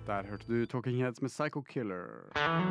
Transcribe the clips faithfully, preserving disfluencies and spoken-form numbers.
Der hørte du Talking Heads med Psycho Killer.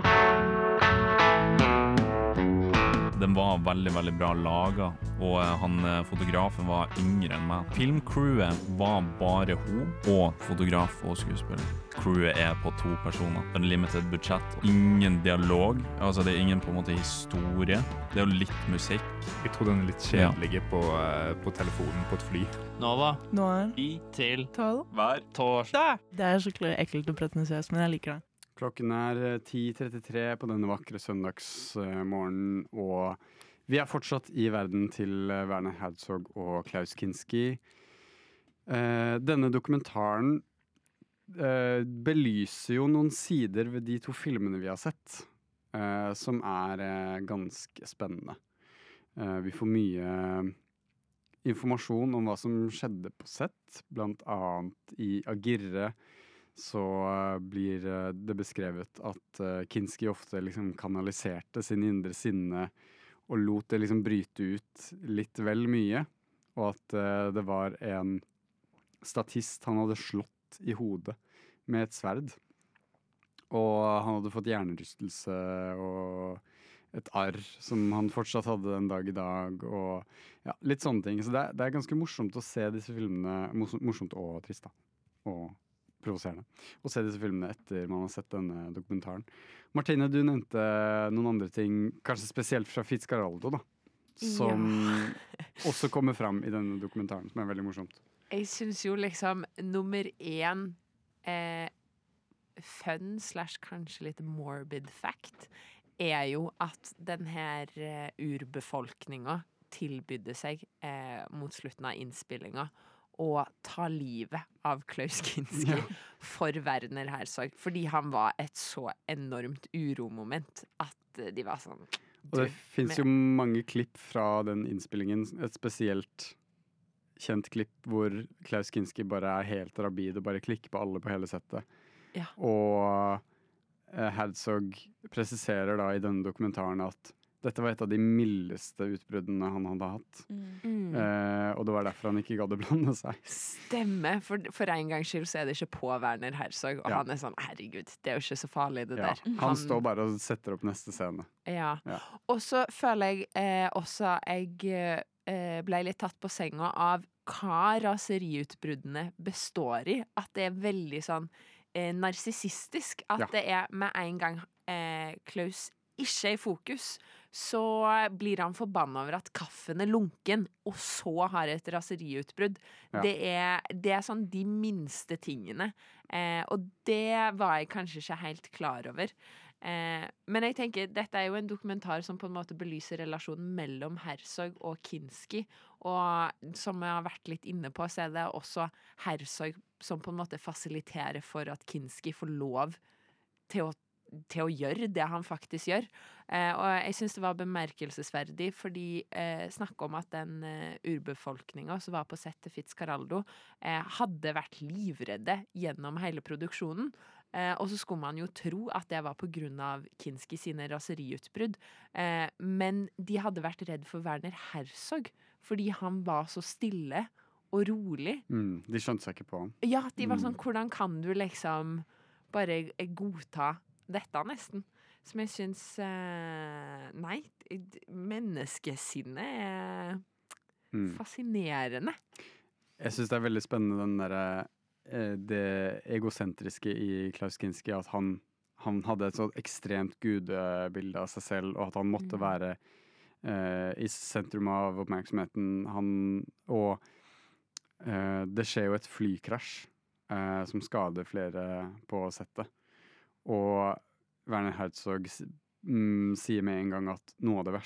Den var veldig, veldig bra laget, og han, fotografen var yngre enn meg. Filmcrewet var bare hun, og fotograf og skuespiller. Crewet er på to personer. Unlimited budsjett, ingen dialog, altså det er ingen på en måte historie. Det er jo litt musikk. Jeg tror den er litt kjedelig på, uh, på telefonen på et fly. Nova. Nå er I til tolv. Hver torsdag. Det er skikkelig ekkelt og pretensiøst, men jeg liker det. Klokken er ti trettitre på denne vakre søndagsmorgen, og vi er fortsatt i verden til Werner Herzog og Klaus Kinski. Eh, denne dokumentaren eh, belyser jo noen sider ved de to filmene vi har sett, eh, som er eh, ganske spennende. Eh, vi får mye informasjon om hva som skjedde på sett, blant annet i Agirre, så blir det beskrevet at Kinski ofte liksom kanaliserte sin indre sinne og lot det liksom bryte ut litt vel mye, og at det var en statist han hadde slått i hodet med et sverd, og han hadde fått hjernerystelse og et arr som han fortsatt hadde den dag i dag, og ja, litt sånne ting. Så det er, det er ganske morsomt å se disse filmene, morsomt og trist da, og provoserende, og se disse filmene etter man har sett denne dokumentaren. Martine, du nevnte noen andre ting, kanskje spesielt fra Fitzcarraldo da, som ja. også kommer fram i denne dokumentaren, som er veldig morsomt. Jeg synes jo liksom nummer én eh, fun slash kanskje litt morbid fact er jo at den her eh, urbefolkninga tilbydde seg eh, mot slutten av innspillinga og ta livet av Klaus Kinski ja. for Werner Herzog, fordi han var et så enormt uromoment at de var sånn... Og det finnes jo mange klipp fra den innspillingen, et spesielt kjent klipp hvor Klaus Kinski bare er helt rabid og bare klikker på alle på hele settet. Ja. Og eh, Herzog presiserer da i denne dokumentaren at dette var et av de mildeste utbruddene han hadde hatt. Mm. Eh, og det var derfor han ikke gadd å blande seg. Stemme, for, for en gangs skyld så er det ikke på Werner Herzog, og ja. han er sånn, herregud, det er jo ikke så farlig det ja. der. Han, han står bare og setter opp neste scene. Ja, ja. og så føler jeg eh, også jeg eh, ble litt tatt på senga av hva raseriutbruddene består i. At det er veldig sånn eh, narsissistisk, at ja. det er med en gang eh, Klaus ikke i fokus, så blir han forbannet over at kaffen er lunken, og så har et raseriutbrudd. Ja. Det, er, det er sånn de minste tingene, eh, og det var jeg kanskje ikke helt klar over. Eh, men jeg tenker, dette er jo en dokumentar som på en måte belyser relasjonen mellom Herzog og Kinski, og som jeg har vært litt inne på, så er det også Herzog som på en måte fasiliterer for at Kinski får lov til å til å gjøre det han faktisk gjør. Eh, og jeg synes det var bemerkelsesverdig, fordi eh, snakk om at den eh, urbefolkningen som var på sett til Fitzcarraldo eh, hadde vært livredde gjennom hele produksjonen. Eh, og så skulle man jo tro at det var på grunn av Kinski sine raseriutbrudd. Eh, men de hadde vært redd for Werner Herzog, fordi han var så stille og rolig. Mm, de skjønte seg ikke på han. Ja, de var sånn, hvordan kan du liksom bare godta dette nesten, som jeg synes eh, nei, menneskesinnet er mm. fascinerende. Jeg synes det er veldig spennende den der, eh, det egosentriske i Klaus Kinski, at han, han hadde et så ekstremt gudebilde av seg selv, og at han måtte mm. være eh, i sentrum av oppmerksomheten. Han, og eh, det skjer jo et flykrasj eh, som skader flere på settet. Og Werner Herzog mm, sier med en gang at noe av det verste